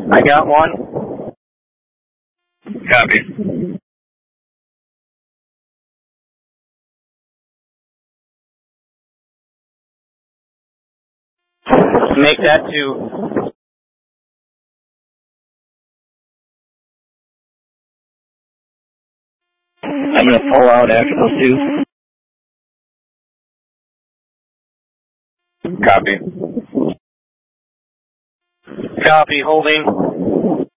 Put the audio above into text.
I got one. Copy. Make that 2. I'm going to pull out after those 2. Copy. Copy, holding.